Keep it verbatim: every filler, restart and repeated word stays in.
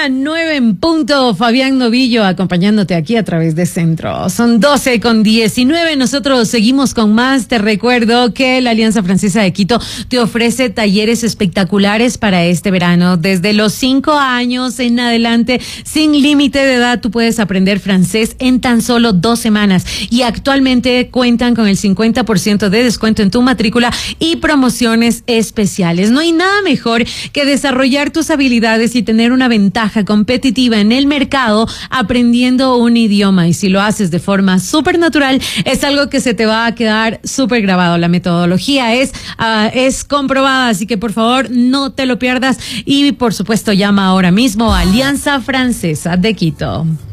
la nueve en punto. Fabián Novillo acompañándote aquí a través de Centro. Son doce con diecinueve. Nosotros seguimos con más. Te recuerdo que la Alianza Francesa de Quito te ofrece talleres espectaculares para este verano. Desde los cinco años en adelante, sin límite de edad, tú puedes aprender francés en tan solo dos semanas. Y actualmente cuentan con el cincuenta por ciento de descuento en tu matrícula y promociones especiales. No hay nada mejor que desarrollar tus habilidades y tener una ventaja competitiva en el mercado aprendiendo un idioma. Y si lo haces de forma súper natural, es algo que se te va a quedar súper grabado. La metodología es, uh, es comprobada, así que por favor no te lo pierdas. Y por supuesto llama ahora mismo a Alianza Francesa de Quito.